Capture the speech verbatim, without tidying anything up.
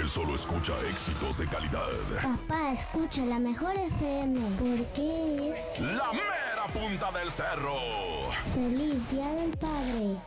Él solo escucha éxitos de calidad. Papá, escucha la mejor F M porque es La mera punta del cerro. Feliz Día del Padre.